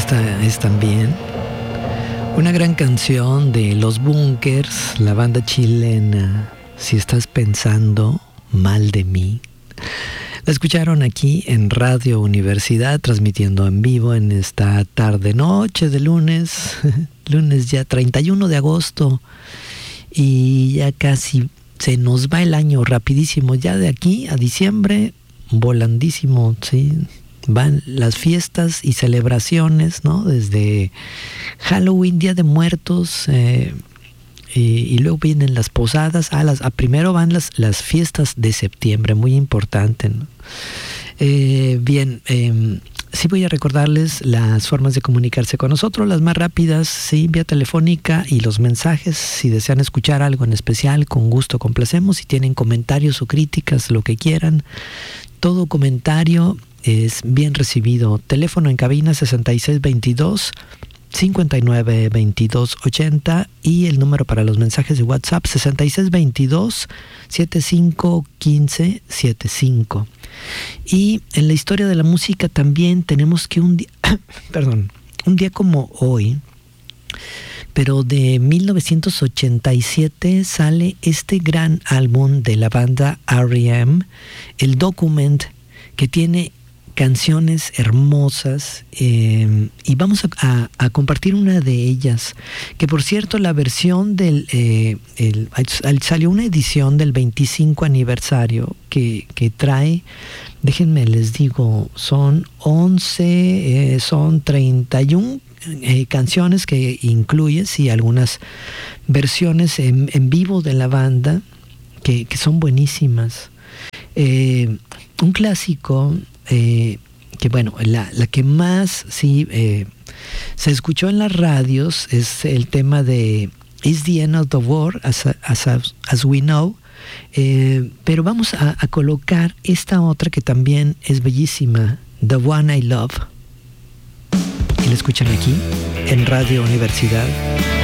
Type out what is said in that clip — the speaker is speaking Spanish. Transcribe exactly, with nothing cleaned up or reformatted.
Esta es también una gran canción de Los Bunkers, la banda chilena, Si estás pensando mal de mí. La escucharon aquí en Radio Universidad, transmitiendo en vivo en esta tarde-noche de lunes, lunes ya treinta y uno de agosto, y ya casi se nos va el año rapidísimo, ya de aquí a diciembre, volandísimo, ¿sí? Van las fiestas y celebraciones, ¿no? Desde Halloween, Día de Muertos, eh, y, y luego vienen las posadas. Ah, las, a primero van las, las fiestas de septiembre, muy importante, ¿no? Eh, bien, eh, sí voy a recordarles las formas de comunicarse con nosotros, las más rápidas, sí, vía telefónica, y los mensajes, si desean escuchar algo en especial, con gusto complacemos. Si tienen comentarios o críticas, lo que quieran, todo comentario es bien recibido. Teléfono en cabina sesenta y seis veintidós, cincuenta y nueve veintidós ochenta, y el número para los mensajes de WhatsApp sesenta y seis veintidós, setenta y cinco quince setenta y cinco. Y en la historia de la música también tenemos que un día, perdón, un día como hoy, pero de mil novecientos ochenta y siete, sale este gran álbum de la banda R E M, el Document, que tiene canciones hermosas, eh, y vamos a, a, a compartir una de ellas, que por cierto la versión del eh, el, salió una edición del veinticinco aniversario que, que trae, déjenme les digo, son once, eh, son treinta y una eh, canciones que incluye, sí, algunas versiones en, en vivo de la banda que, que son buenísimas. Eh, un clásico, Eh, que bueno, la, la que más sí eh, se escuchó en las radios es el tema de It's the End of the War, as, as, as we know, eh, pero vamos a, a colocar esta otra que también es bellísima, The One I Love, y la escuchan aquí en Radio Universidad.